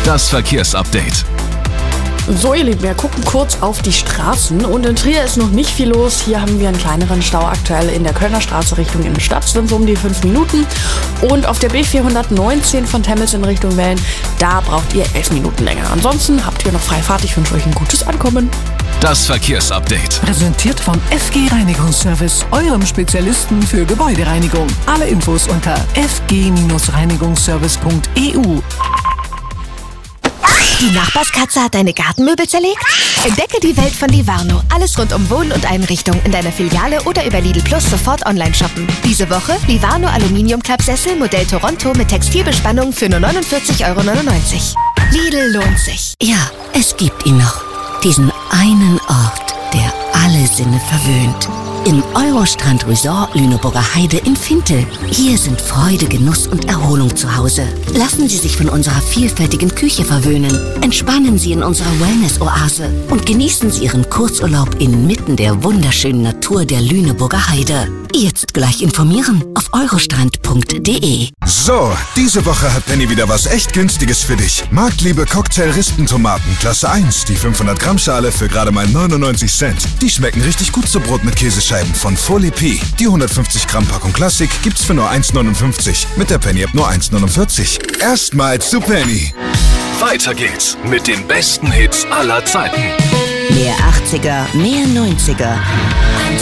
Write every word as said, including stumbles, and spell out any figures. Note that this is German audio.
Das Verkehrsupdate. So ihr Lieben, wir gucken kurz auf die Straßen und in Trier ist noch nicht viel los. Hier haben wir einen kleineren Stau aktuell in der Kölner Straße Richtung Innenstadt, sind so um die fünf Minuten. Und auf der B vierhundertneunzehn von Temmels in Richtung Wellen, da braucht ihr elf Minuten länger. Ansonsten habt ihr noch freie Fahrt, ich wünsche euch ein gutes Ankommen. Das Verkehrsupdate. Präsentiert vom F G Reinigungsservice, eurem Spezialisten für Gebäudereinigung. Alle Infos unter f g reinigungsservice punkt e u. Die Nachbarskatze hat deine Gartenmöbel zerlegt? Entdecke die Welt von Livarno. Alles rund um Wohnen und Einrichtung in deiner Filiale oder über Lidl Plus sofort online shoppen. Diese Woche Livarno Aluminiumklappsessel Modell Toronto mit Textilbespannung für nur neunundvierzig Euro neunundneunzig. Lidl lohnt sich. Ja, es gibt ihn noch. Diesen einen Ort, der alle Sinne verwöhnt. Im Eurostrand Resort Lüneburger Heide in Fintel. Hier sind Freude, Genuss und Erholung zu Hause. Lassen Sie sich von unserer vielfältigen Küche verwöhnen. Entspannen Sie in unserer Wellness-Oase und genießen Sie Ihren Kurzurlaub inmitten der wunderschönen Natur der Lüneburger Heide. Jetzt gleich informieren auf eurostrand punkt de. So, diese Woche hat Penny wieder was echt Günstiges für dich. Marktliebe Cocktail-Rispentomaten Klasse eins, die fünfhundert Gramm Schale für gerade mal neunundneunzig Cent. Die schmecken richtig gut zu Brot mit Käsescheiben von Folie P. Die hundertfünfzig Gramm Packung Klassik gibt's für nur eins neunundfünfzig. Mit der Penny App nur eins neunundvierzig. Erstmal zu Penny. Weiter geht's mit den besten Hits aller Zeiten. Mehr achtziger, mehr neunziger.